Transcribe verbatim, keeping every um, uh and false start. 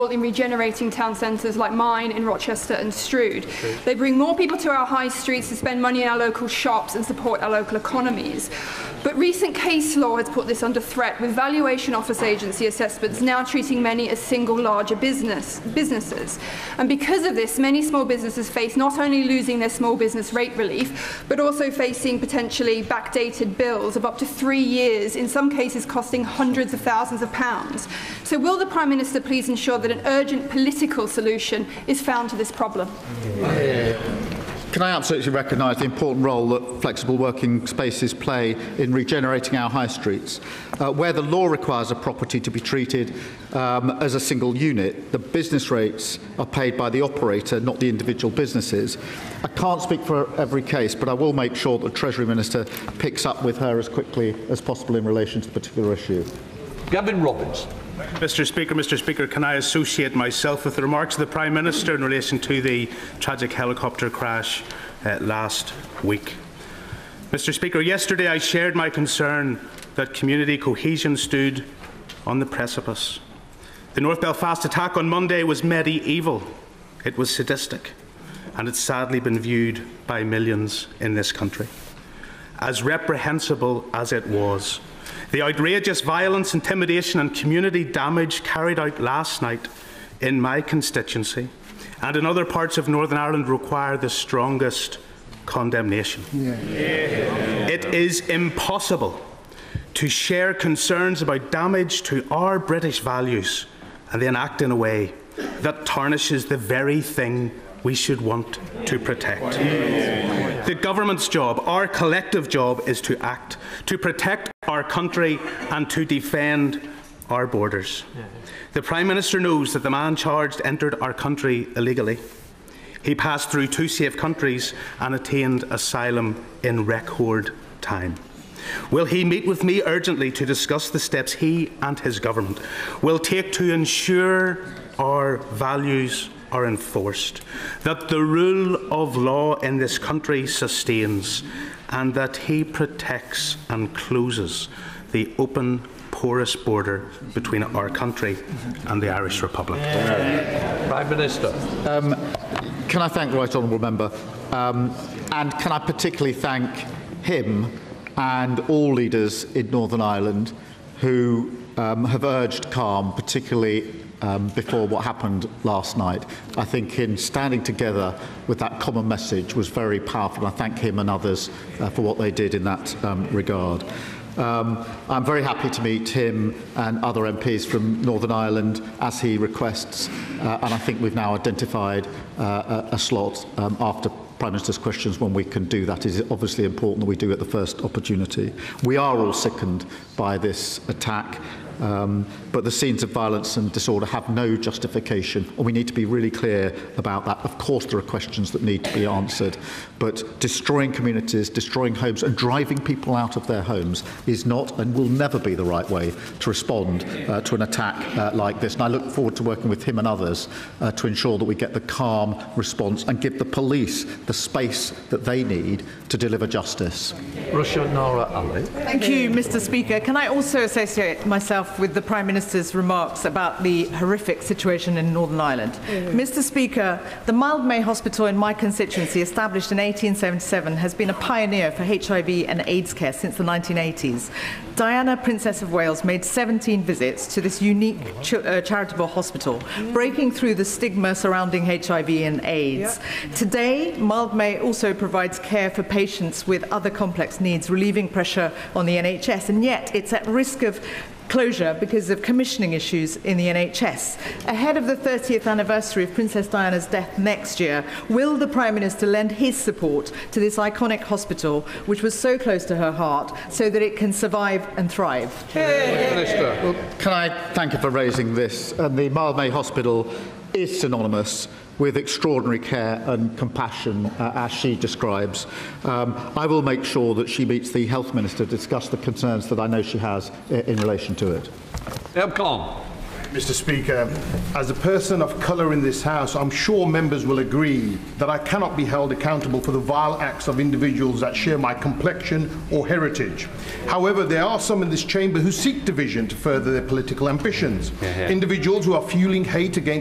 in regenerating town centres like mine in Rochester and Strood. They bring more people to our high streets to spend money in our local shops and support our local economies. But recent case law has put this under threat, with valuation office agency assessments now treating many as single larger business, businesses. And because of this, many small businesses face not only losing their small business rate relief, but also facing potentially backdated bills of up to three years, in some cases costing hundreds of thousands of pounds. So will the Prime Minister please ensure that an urgent political solution is found to this problem? Can I absolutely recognise the important role that flexible working spaces play in regenerating our high streets? Uh, where the law requires a property to be treated um, as a single unit, the business rates are paid by the operator, not the individual businesses. I can't speak for every case, but I will make sure that the Treasury Minister picks up with her as quickly as possible in relation to the particular issue. Gavin Robbins. Mister Speaker, Mister Speaker, can I associate myself with the remarks of the Prime Minister in relation to the tragic helicopter crash uh, last week? Mister Speaker, yesterday I shared my concern that community cohesion stood on the precipice. The North Belfast attack on Monday was medieval, it was sadistic, and it's sadly been viewed by millions in this country. As reprehensible as it was, the outrageous violence, intimidation and community damage carried out last night in my constituency and in other parts of Northern Ireland require the strongest condemnation. Yeah. Yeah. It is impossible to share concerns about damage to our British values and then act in a way that tarnishes the very thing we should want to protect. The government's job, our collective job, is to act, to protect our country and to defend our borders. The Prime Minister knows that the man charged entered our country illegally. He passed through two safe countries and attained asylum in record time. Will he meet with me urgently to discuss the steps he and his government will take to ensure our values are enforced, that the rule of law in this country sustains, and that he protects and closes the open, porous border between our country and the Irish Republic? Yeah. Prime Minister. Um, can I thank the Right Honourable Member, um, and can I particularly thank him and all leaders in Northern Ireland who um, have urged calm, particularly Um, before what happened last night. I think in standing together with that common message was very powerful. I thank him and others uh, for what they did in that um, regard. Um, I'm very happy to meet him and other M Ps from Northern Ireland as he requests, uh, and I think we've now identified uh, a, a slot um, after Prime Minister's questions when we can do that. It is obviously important that we do at the first opportunity. We are all sickened by this attack. Um, but the scenes of violence and disorder have no justification, and we need to be really clear about that. Of course there are questions that need to be answered, but destroying communities, destroying homes and driving people out of their homes is not and will never be the right way to respond uh, to an attack uh, like this. And I look forward to working with him and others uh, to ensure that we get the calm response and give the police the space that they need to deliver justice. Russia Nora Ali. Thank you, Mister Speaker. Can I also associate myself with the Prime Minister's remarks about the horrific situation in Northern Ireland? Mm-hmm. Mister Speaker, the Mildmay Hospital in my constituency, established in eighteen seventy-seven, has been a pioneer for H I V and AIDS care since the nineteen eighties. Diana, Princess of Wales, made seventeen visits to this unique ch uh, charitable hospital, mm-hmm. breaking through the stigma surrounding H I V and AIDS. Yep. Today, Mildmay also provides care for patients with other complex needs, relieving pressure on the N H S, and yet it's at risk of closure because of commissioning issues in the N H S. Ahead of the thirtieth anniversary of Princess Diana's death next year, will the Prime Minister lend his support to this iconic hospital, which was so close to her heart, so that it can survive and thrive? Minister. Well, can I thank you for raising this? And the Mildmay Hospital is synonymous with extraordinary care and compassion, uh, as she describes. Um, I will make sure that she meets the Health Minister to discuss the concerns that I know she has in relation to it. Eb Khan. Mister Speaker. As a person of colour in this House, I'm sure members will agree that I cannot be held accountable for the vile acts of individuals that share my complexion or heritage. However, there are some in this chamber who seek division to further their political ambitions. Yeah, yeah. Individuals who are fueling hate against